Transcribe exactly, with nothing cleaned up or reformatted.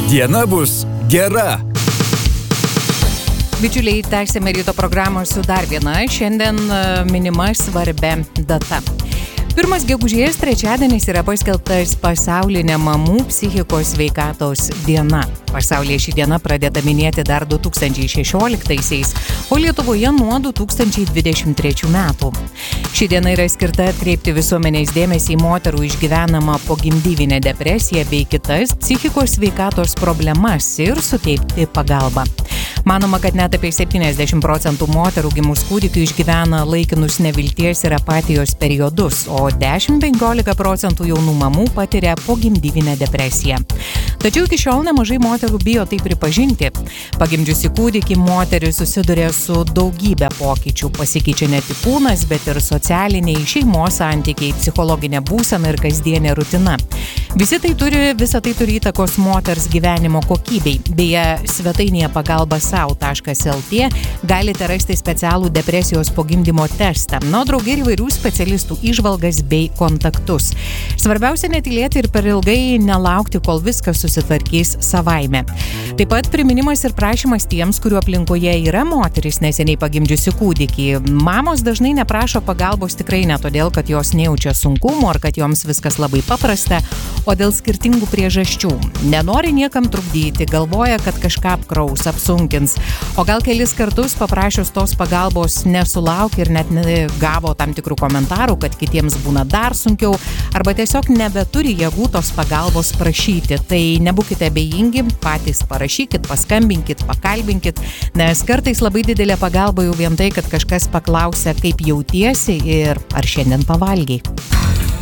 Diena bus gera. Bičiuliai, tęsime ryto programą su dar viena šiandien minima svarbia data. Pirmas gegužės trečiadienis yra paskelbtas pasaulinė mamų psichikos sveikatos diena. Pasaulyje ši diena pradėta minėti dar du tūkstančiai šešioliktaisiais, o Lietuvoje nuo du tūkstančiai dvidešimt trečių metų. Ši diena yra skirta atkreipti visuomenės dėmesį į moterų išgyvenamą pogimdyvinę depresiją bei kitas psichikos sveikatos problemas ir suteikti pagalbą. Manoma, kad net apie septyniasdešimt procentų moterų gimus kūdikių išgyvena laikinus nevilties ir apatijos periodus, o dešimt iki penkiolikos procentų jaunų mamų patiria pogimdyvinę depresiją. Tačiau iki šiol nemažai moterų bijo tai pripažinti. Pagimdžiusi kūdikį moteris susiduria su daugybė pokyčių. Pasikeičia ne tik kūnas, bet ir socialiniai, šeimos santykiai, psichologinė būsena ir kasdienė rutina. Visi tai turi, visa tai turi įtakos moters gyvenimo kokybei. Beje, svetainėje pagalba sau taškas lt galite rasti specialų depresijos pogimdymo testą, na, drauge ir įvairių specialistų įžvalgas bei kontaktus. Svarbiausia netylėti ir per ilgai nelaukti, kol viskas susitvarkys savaime. Taip pat priminimas ir prašymas tiems, kurių aplinkoje yra moteris neseniai pagimdžiusi kūdikį. Mamos dažnai neprašo pagalbos tikrai ne todėl, kad jos nejaučia sunkumų ar kad joms viskas labai paprasta, o dėl skirtingų priežasčių. Nenori niekam trukdyti, galvoja, kad kažką apkraus, apsunkins, o gal kelis kartus paprašius tos pagalbos nesulaukia ir net gavo tam tikrų komentarų, kad kitiems būna dar sunkiau, arba tiesiog nebeturi jėgų tos pagalbos prašyti. Tai nebūkite abejingi, patys parašykit, paskambinkit, pakalbinkit, nes kartais labai didelė pagalba jau vien tai, kad kažkas paklausia, kaip jautiesi ir ar šiandien pavalgei.